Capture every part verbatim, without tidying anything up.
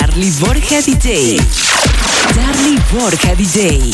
Charlie Borja D J. Charlie Borja D J.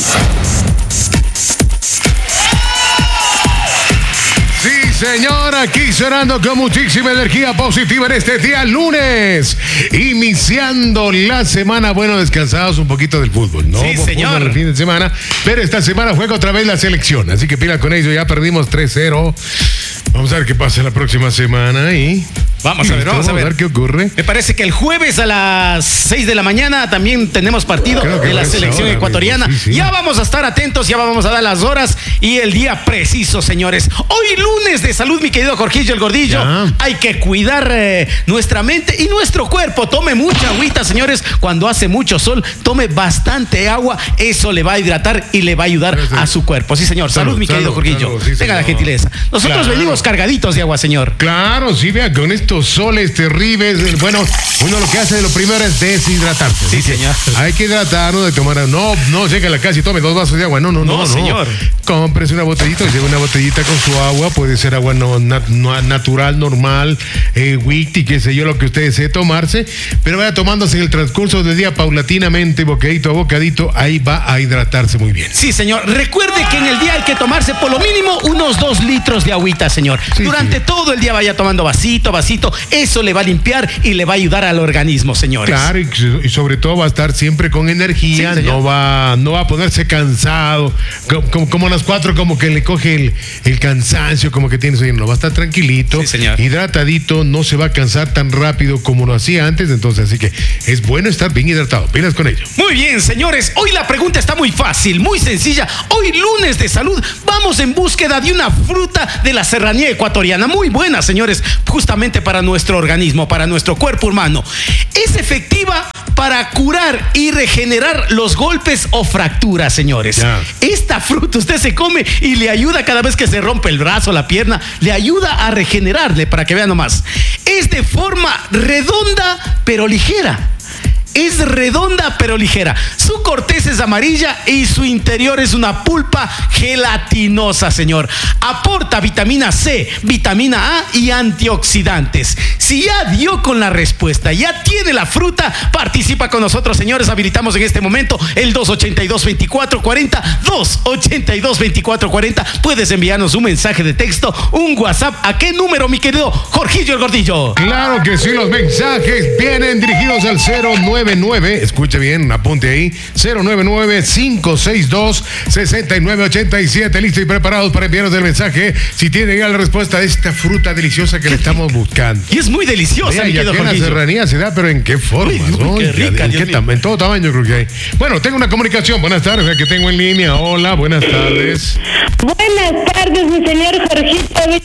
Sí, señor, aquí sonando con muchísima energía positiva en este día lunes, iniciando la semana. Bueno, descansados un poquito del fútbol, ¿no? Sí, señor. El fin de semana, pero esta semana juega otra vez la selección, así que pila con ello. Ya perdimos tres cero. Vamos a ver qué pasa la próxima semana y... Vamos a ver, vamos a ver. qué ocurre. Me parece que el jueves a las seis de la mañana también tenemos partido de la selección ecuatoriana. Sí, sí. Ya vamos a estar atentos, ya vamos a dar las horas y el día preciso, señores. Hoy lunes de salud, mi querido Jorgillo el Gordillo. Ya. Hay que cuidar eh, nuestra mente y nuestro cuerpo. Tome mucha agüita, señores. Cuando hace mucho sol, tome bastante agua. Eso le va a hidratar y le va a ayudar sí, sí. a su cuerpo. Sí, señor. Salud, salud mi querido salud, Jorgillo. Salud, sí, Tenga señor. la gentileza. Nosotros claro. venimos cargaditos de agua, señor. Claro, sí, vea, con esto soles terribles. Bueno, uno lo que hace lo primero es deshidratarse. Sí, señor. Hay que hidratarnos, de tomar. No, no llegue a la casa y tome dos vasos de agua. No, no, no, no. No, señor. Cómprese una botellita, lleve una botellita con su agua. Puede ser agua no, nat, no, natural, normal, eh, wicti, qué sé yo, lo que usted desee tomarse. Pero vaya tomándose en el transcurso del día paulatinamente, bocadito a bocadito. Ahí va a hidratarse muy bien. Sí, señor. Recuerde que en el día hay que tomarse por lo mínimo unos dos litros de agüita, señor. Sí, Durante sí. todo el día vaya tomando vasito, vasito. Eso le va a limpiar y le va a ayudar al organismo, señores. Claro, y, y sobre todo va a estar siempre con energía, sí, no va no va a ponerse cansado, como, como a las cuatro como que le coge el, el cansancio, como que tiene sueño, no va a estar tranquilito, sí, señor. hidratadito, no se va a cansar tan rápido como lo hacía antes, entonces así que es bueno estar bien hidratado, pilas con ello. Muy bien, señores, hoy la pregunta está muy fácil, muy sencilla. Hoy lunes de salud, vamos en búsqueda de una fruta de la serranía ecuatoriana, muy buena, señores, justamente para nuestro organismo, para nuestro cuerpo humano. Es efectiva para curar y regenerar los golpes o fracturas, señores. Ya. Esta fruta usted se come y le ayuda cada vez que se rompe el brazo, la pierna, le ayuda a regenerarle, para que vean nomás. Es de forma redonda pero ligera. Es redonda pero ligera. Su corteza es amarilla y su interior es una pulpa gelatinosa, señor. Aporta vitamina C, vitamina A y antioxidantes. Si ya dio con la respuesta, ya tiene la fruta, participa con nosotros, señores. Habilitamos en este momento el dos ochenta y dos, veinticuatro cuarenta, dos ochenta y dos, veinticuatro cuarenta. Puedes enviarnos un mensaje de texto, un WhatsApp. ¿A qué número, mi querido Jorgillo el Gordillo? Claro que sí, los mensajes vienen dirigidos al cero nueve nueve, escuche bien, apunte ahí, cero nueve nueve, cinco seis dos, seis nueve ocho siete, listos y preparados para enviarnos el mensaje si tienen ya la respuesta de esta fruta deliciosa que le estamos buscando. Y es muy deliciosa, mi querido Jorgillo. En la serranía se da, pero ¿en qué forma? Uy, ¿no? Qué rica, ¿En, qué tam- en todo tamaño creo que hay. Bueno, tengo una comunicación, buenas tardes, la que tengo en línea. Hola, buenas tardes. Buenas tardes, mi señor Jorgito.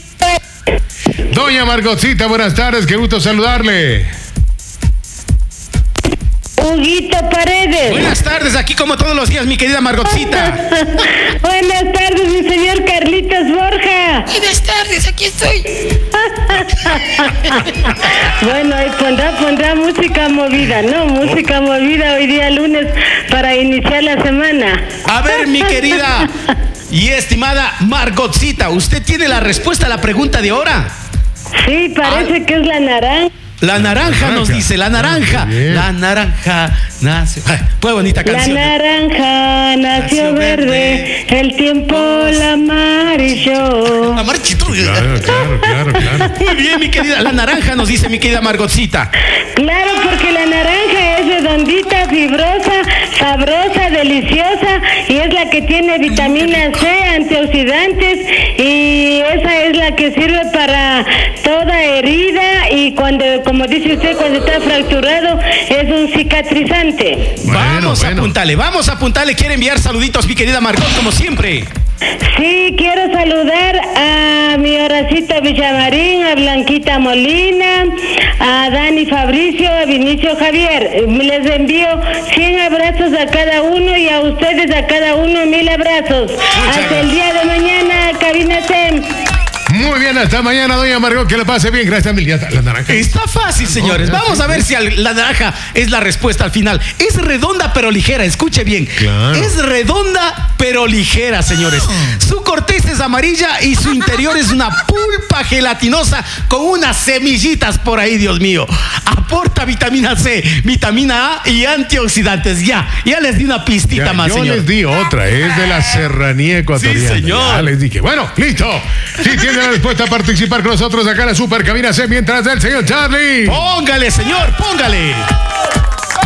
Doña Margotcita, buenas tardes, qué gusto saludarle. Huguito Paredes. Buenas tardes, aquí como todos los días, mi querida Margotcita. Buenas tardes, mi señor Carlitos Borja. Buenas tardes, aquí estoy. Bueno, ahí pondrá, pondrá música movida, ¿no? Música movida hoy día lunes para iniciar la semana. A ver, mi querida y estimada Margotcita, ¿usted tiene la respuesta a la pregunta de ahora? Sí, parece ah. que es la naranja. La naranja, naranja nos dice, la naranja. La naranja nació. Fue bonita canción. La naranja nació, nació verde, verde, el tiempo la amarilló. Amarillito. Claro, claro, claro, claro. Muy bien, mi querida. La naranja nos dice, mi querida Margotcita. Claro, porque la naranja es redondita, fibrosa, sabrosa, deliciosa y es la que tiene vitamina C, antioxidantes y esa es la que sirve para toda herida y cuando, como dice usted, cuando está fracturado es un cicatrizante. Bueno, vamos bueno. a apuntarle, vamos a apuntarle. ¿Quiere enviar saluditos, mi querida Margot, como siempre? Sí, quiero saludar a mi Horacito Villamarín, a Blanquita Molina, a Dani Fabricio, a Vinicio Javier. Les envío cien abrazos a cada uno y a ustedes a cada uno mil abrazos. Muchas Hasta gracias. El día de mañana, Cabina T E M. Muy bien, hasta mañana, doña Margot, que le pase bien. Gracias, Mil. La naranja. Está fácil, señores. no, Vamos a ver si al- la naranja es la respuesta al final. Es redonda pero ligera, escuche bien. Claro. Es redonda pero ligera, señores. Su corteza es amarilla y su interior es una pulpa gelatinosa con unas semillitas por ahí, Dios mío. Aporta vitamina C, vitamina A y antioxidantes. Ya, ya les di una pistita Ya, más, yo señor. les di otra, es de la serranía ecuatoriana. Sí, señor. Ya les dije. Bueno, listo. Si tiene la respuesta a participar con nosotros acá en la Super Cabina C mientras el señor Charlie. Póngale, señor, póngale.